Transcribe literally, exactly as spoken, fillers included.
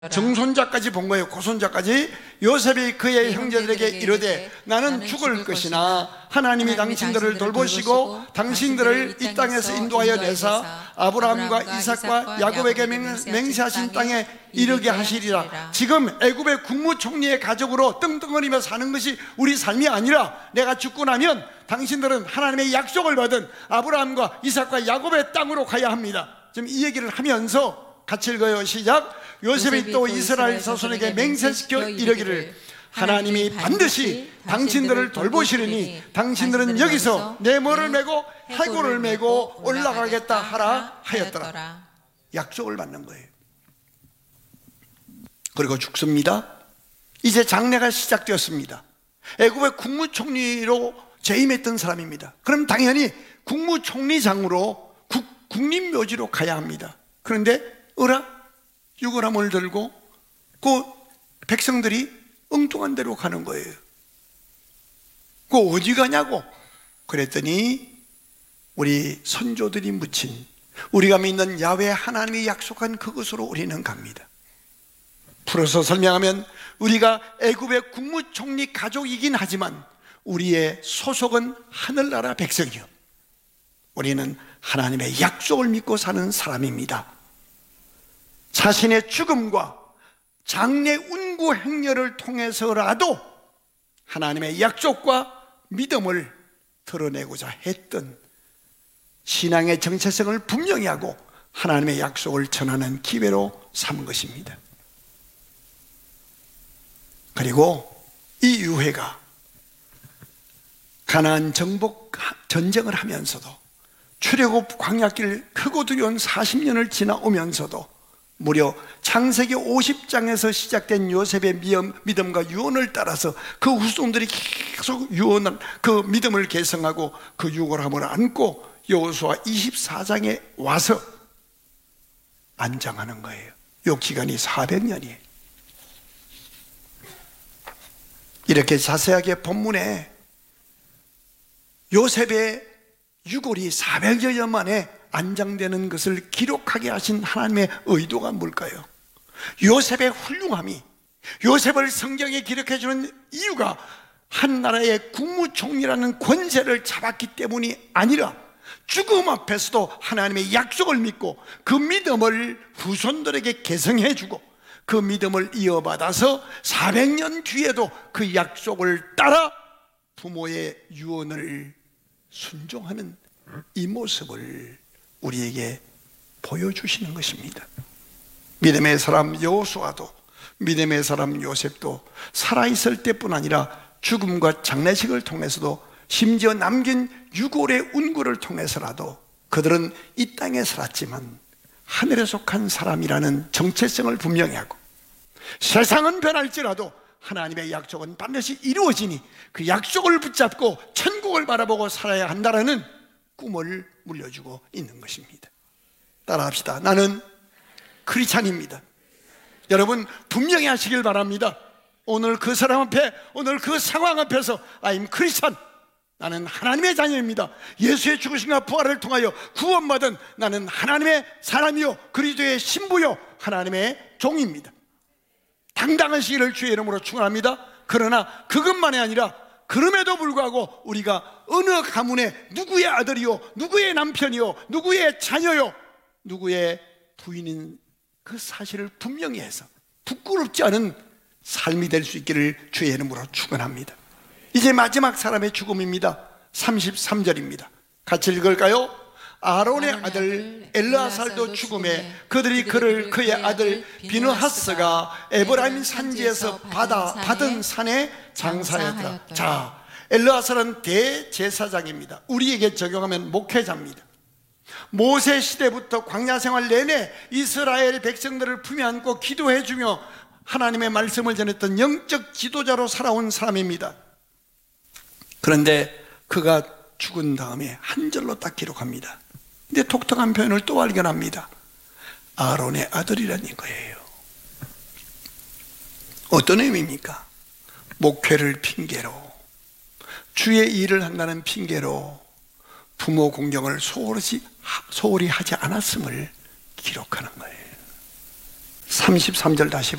정손자까지 본 거예요. 고손자까지. 요셉이 그의 형제들에게 이르되 나는 죽을 것이나 하나님이 당신들을 돌보시고 당신들을 이 땅에서 인도하여 내사 아브라함과 이삭과 야곱에게 맹세하신 땅에 이르게 하시리라. 지금 애굽의 국무총리의 가족으로 떵떵거리며 사는 것이 우리 삶이 아니라 내가 죽고 나면 당신들은 하나님의 약속을 받은 아브라함과 이삭과 야곱의 땅으로 가야 합니다. 지금 이 얘기를 하면서 같이 읽어요. 시작. 요셉이 또 이스라엘 자손에게 맹세시켜 이르기를 하나님이 반드시 당신들을 돌보시리니 당신들은 여기서 내모를 메고 해골을 메고 올라가겠다 하라 하였더라. 약속을 받는 거예요. 그리고 죽습니다. 이제 장례가 시작되었습니다. 애굽의 국무총리로 재임했던 사람입니다. 그럼 당연히 국무총리장으로 국, 국립묘지로 가야 합니다. 그런데 어라? 유골함을 들고 그 백성들이 엉뚱한 데로 가는 거예요. 그 어디 가냐고 그랬더니 우리 선조들이 묻힌 우리가 믿는 야훼 하나님이 약속한 그곳으로 우리는 갑니다. 풀어서 설명하면 우리가 애굽의 국무총리 가족이긴 하지만 우리의 소속은 하늘나라 백성이요, 우리는 하나님의 약속을 믿고 사는 사람입니다. 자신의 죽음과 장례 운구 행렬을 통해서라도 하나님의 약속과 믿음을 드러내고자 했던 신앙의 정체성을 분명히 하고 하나님의 약속을 전하는 기회로 삼은 것입니다. 그리고 이 유해가 가나안 정복 전쟁을 하면서도 출애굽 광야길 크고 두려운 사십 년을 지나오면서도 무려 창세기 오십 장에서 시작된 요셉의 믿음과 유언을 따라서 그 후손들이 계속 유언을, 그 믿음을 계승하고 그 유골함을 안고 여호수아 이십사 장에 와서 안장하는 거예요. 요 기간이 사백 년이에요. 이렇게 자세하게 본문에 요셉의 유골이 사백여 년 만에 안장되는 것을 기록하게 하신 하나님의 의도가 뭘까요? 요셉의 훌륭함이, 요셉을 성경에 기록해 주는 이유가 한 나라의 국무총리라는 권세를 잡았기 때문이 아니라 죽음 앞에서도 하나님의 약속을 믿고 그 믿음을 후손들에게 계승해 주고 그 믿음을 이어받아서 사백 년 뒤에도 그 약속을 따라 부모의 유언을 순종하는 이 모습을 우리에게 보여주시는 것입니다. 믿음의 사람 여호수아도, 믿음의 사람 요셉도 살아있을 때뿐 아니라 죽음과 장례식을 통해서도, 심지어 남긴 유골의 운구를 통해서라도 그들은 이 땅에 살았지만 하늘에 속한 사람이라는 정체성을 분명히 하고, 세상은 변할지라도 하나님의 약속은 반드시 이루어지니 그 약속을 붙잡고 천국을 바라보고 살아야 한다는 꿈을 물려주고 있는 것입니다. 따라합시다. 나는 크리스찬입니다. 여러분 분명히 하시길 바랍니다. 오늘 그 사람 앞에, 오늘 그 상황 앞에서 I'm 크리스찬, 나는 하나님의 자녀입니다. 예수의 죽으심과 부활을 통하여 구원받은 나는 하나님의 사람이요 그리스도의 신부요 하나님의 종입니다. 당당하시기를 주의 이름으로 축원합니다. 그러나 그것만이 아니라 그럼에도 불구하고 우리가 어느 가문의 누구의 아들이요, 누구의 남편이요, 누구의 자녀요, 누구의 부인인 그 사실을 분명히 해서 부끄럽지 않은 삶이 될 수 있기를 주의 이름으로 축원합니다. 이제 마지막 사람의 죽음입니다. 삼십삼 절입니다. 같이 읽을까요? 아론의 아들 엘르아살도 죽음에 그들이 그를 그의 아들 비느하스가 에브라임 산지에서 받아 받은 산에 장사했더라. 자, 엘르아살은 대제사장입니다. 우리에게 적용하면 목회자입니다. 모세 시대부터 광야 생활 내내 이스라엘 백성들을 품에 안고 기도해주며 하나님의 말씀을 전했던 영적 지도자로 살아온 사람입니다. 그런데 그가 죽은 다음에 한 절로 딱 기록합니다. 근데 독특한 표현을 또 발견합니다. 아론의 아들이라는 거예요. 어떤 의미입니까? 목회를 핑계로, 주의 일을 한다는 핑계로 부모 공경을 소홀히, 소홀히 하지 않았음을 기록하는 거예요. 삼십삼 절 다시